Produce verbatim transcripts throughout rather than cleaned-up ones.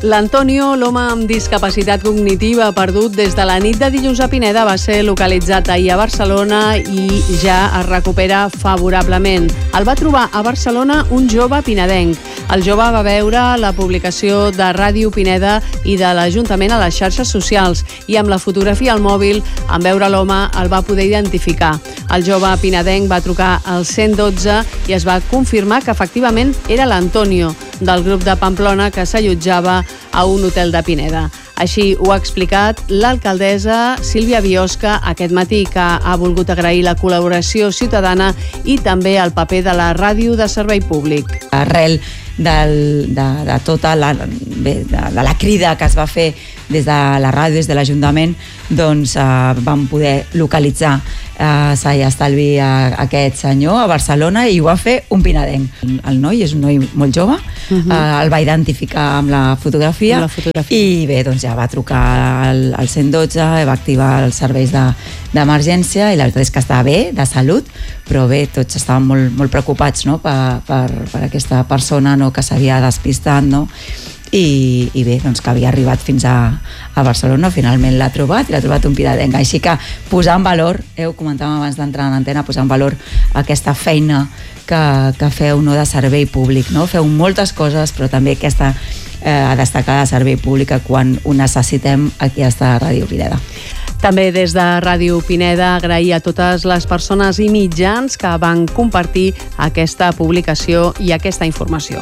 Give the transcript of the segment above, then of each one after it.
L'Antonio, l'home amb discapacitat cognitiva perdut des de la nit de dilluns a Pineda, va ser localitzat ahir a Barcelona i ja es recupera favorablement. El va trobar a Barcelona un jove pinedenc. El jove va veure la publicació de Ràdio Pineda i de l'Ajuntament a les xarxes socials i amb la fotografia al mòbil, en veure l'home, el va poder identificar. El jove pinedenc va trucar al cent dotze i es va confirmar que efectivament era l'Antonio, del grup de Pamplona que s'allotjava a un hotel de Pineda. Així ho ha explicat l'alcaldessa Sílvia Biosca aquest matí, que ha volgut agrair la col·laboració ciutadana i també el paper de la ràdio de servei públic. Arrel del, de, de tota la, bé, de, de la crida que es va fer des de la ràdio, des de l'Ajuntament, doncs eh, vam poder localitzar eh, sa i estalvi a aquest senyor a Barcelona i ho va fer un pinedenc. El noi és un noi molt jove, uh -huh. eh, el va identificar amb la fotografia, amb la fotografia. I bé, doncs ja va trucar al, al cent dotze, va activar els serveis d'emergència de, i la veritat és que està bé, de salut, però bé, tots estaven molt, molt preocupats, no?, per, per, per aquesta persona, no?, que s'havia despistat, no?, I, i bé, doncs que havia arribat fins a, a Barcelona, finalment l'ha trobat i l'ha trobat un pinedenc. Així que posar en valor, eh, ho comentàvem abans d'entrar en antena, posar en valor aquesta feina que, que feu, no?, de servei públic, no? Feu moltes coses, però també aquesta eh, a destacar de servei públic quan ho necessitem aquí a Ràdio Pineda. També des de Ràdio Pineda agrair a totes les persones i mitjans que van compartir aquesta publicació i aquesta informació.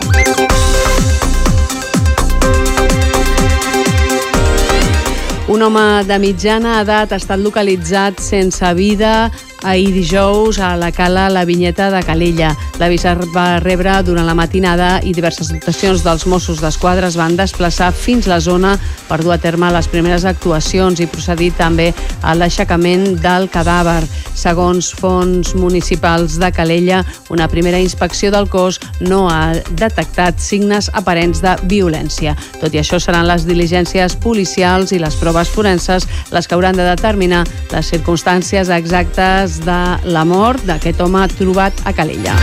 Un home de mitjana edat ha estat localitzat sense vida ahir dijous a la cala La Vinyeta de Calella. L'avís es va rebre durant la matinada i diverses dotacions dels Mossos d'Esquadra es van desplaçar fins la zona per dur a terme les primeres actuacions i procedir també a l'aixecament del cadàver. Segons fonts municipals de Calella, una primera inspecció del cos no ha detectat signes aparents de violència. Tot i això, seran les diligències policials i les proves forenses les que hauran de determinar les circumstàncies exactes de la mort d'aquest home trobat a Calella.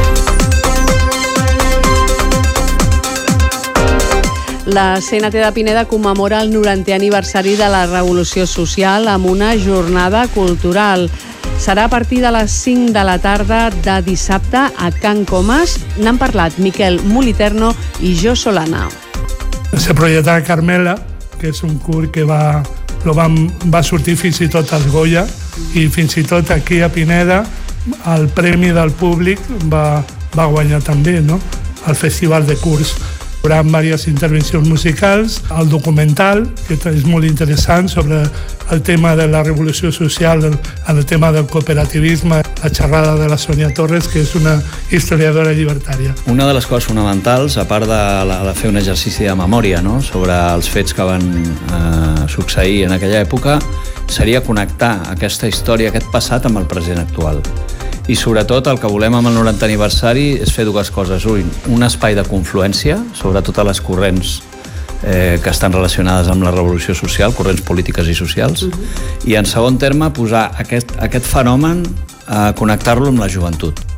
La C N T de Pineda commemora el norantè aniversari de la Revolució Social amb una jornada cultural. Serà a partir de les cinc de la tarda de dissabte a Can Comas. N'han parlat Miquel Moliterno i Jo Solana. Se projectarà Carmela, que és un curt que va, lo vam, va sortir fins i tot als Goya, i fins i tot aquí a Pineda el premi del públic va, va guanyar també, no?, al Festival de Curts. Hi haurà diverses intervencions musicals, el documental, que és molt interessant, sobre el tema de la revolució social, el, el tema del cooperativisme, la xerrada de la Sònia Torres, que és una historiadora llibertària. Una de les coses fonamentals, a part de, la, de fer un exercici de memòria, no?, sobre els fets que van eh, succeir en aquella època, seria connectar aquesta història, aquest passat, amb el present actual. I sobretot el que volem amb el norantè aniversari és fer dues coses. Un, un espai de confluència sobre totes les corrents eh, que estan relacionades amb la revolució social, corrents polítiques i socials, uh-huh. I en segon terme posar aquest, aquest fenomen a connectar-lo amb la joventut.